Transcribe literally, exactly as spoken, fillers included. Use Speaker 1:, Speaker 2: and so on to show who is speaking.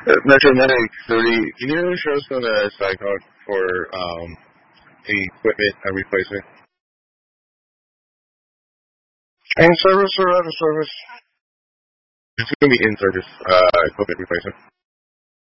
Speaker 1: Uh, Metro Medic thirty, can you show us on the side card for um, equipment and replacement?
Speaker 2: In service or out of service?
Speaker 1: It's going to be in service uh, equipment replacement.